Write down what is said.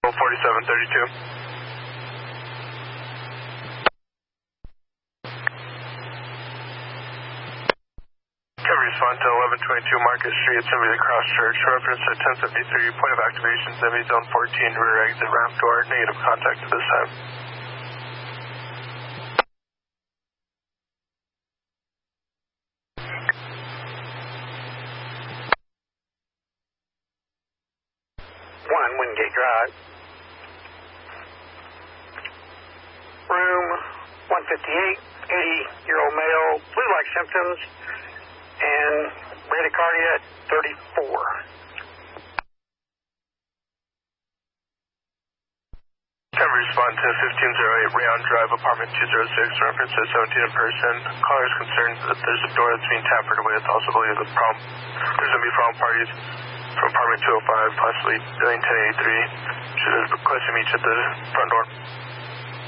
4732. Respond to 1122 Market Street, Assembly Cross Church. Reference at 1073. Point of activation, Assembly Zone 14, rear exit ramp door. Negative contact at this time. Wingate Drive. Room 158, 80-year-old male, flu-like symptoms, and bradycardia at 34. Respond to 1508 Rayon Drive, apartment 206, reference to 17 in person. Caller is concerned that there's a door that's being tampered with. Also believe there's going to be problem parties from apartment 205, possibly building 1083. Should request to meet you at the front door.